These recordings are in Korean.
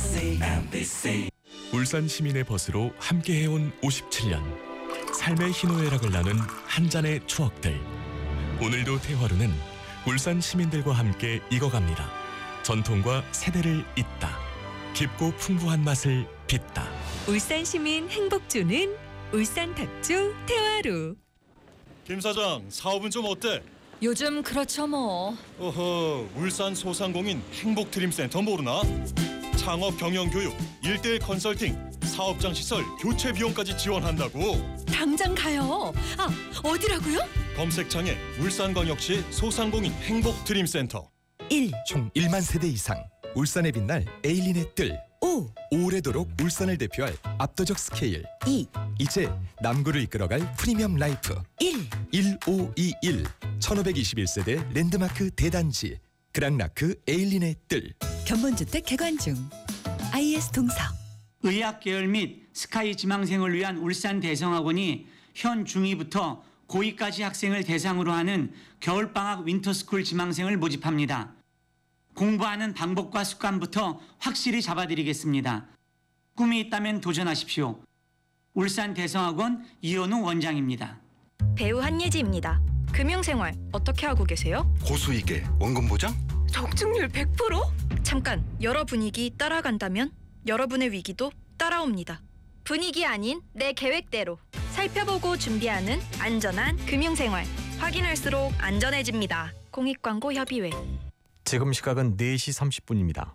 CNBC. 울산 시민의 벗으로 함께해온 57년. 삶의 희노애락을 나눈 한 잔의 추억들. 오늘도 대화로는 울산 시민들과 함께 익어갑니다. 전통과 세대를 잇다. 깊고 풍부한 맛을 빚다. 울산 시민 행복 주는 울산 탁주 대화로. 김 사장, 사업은 좀 어때? 요즘 그렇죠 뭐. 어허, 울산 소상공인 행복드림센터 모르나? 창업 경영 교육, 1:1 컨설팅, 사업장 시설 교체 비용까지 지원한다고. 당장 가요. 아, 어디라고요? 검색창에 울산광역시 소상공인 행복드림센터. 1. 총 1만 세대 이상 울산에 빛날 에일린의 뜰. 5. 오래도록 울산을 대표할 압도적 스케일. 2. 이제 남구를 이끌어갈 프리미엄 라이프. 1521 1521세대 랜드마크 대단지 그랑라크 에일린의 뜰. 견본주택 개관 중. IS 동서. 의학 계열 및 스카이 지망생을 위한 울산 대성학원이 현 중2부터 고2까지 학생을 대상으로 하는 겨울방학 윈터스쿨 지망생을 모집합니다. 공부하는 방법과 습관부터 확실히 잡아드리겠습니다. 꿈이 있다면 도전하십시오. 울산 대성학원 이현우 원장입니다. 배우 한예지입니다. 금융생활 어떻게 하고 계세요? 고수익에 원금 보장? 적중률 100%? 잠깐, 여러 분위기 따라간다면 여러분의 위기도 따라옵니다. 분위기 아닌 내 계획대로 살펴보고 준비하는 안전한 금융생활. 확인할수록 안전해집니다. 공익광고협의회. 지금 시각은 4시 30분입니다.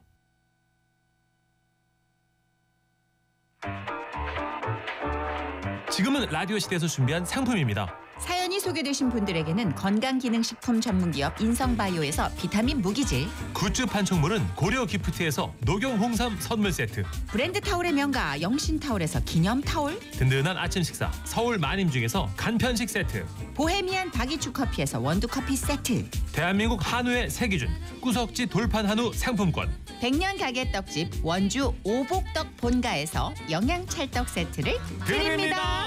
지금은 라디오 시대에서 준비한 상품입니다. 사연이 소개되신 분들에게는 건강기능식품 전문기업 인성바이오에서 비타민 무기질, 굿즈 판촉물은 고려기프트에서 녹용 홍삼 선물 세트, 브랜드 타올의 명가 영신타올에서 기념타올, 든든한 아침 식사 서울 마님중에서 간편식 세트, 보헤미안 다기축커피에서 원두커피 세트, 대한민국 한우의 세기준 구석지 돌판 한우 상품권, 100년 가게 떡집 원주 오복떡 본가에서 영양찰떡 세트를 드립니다.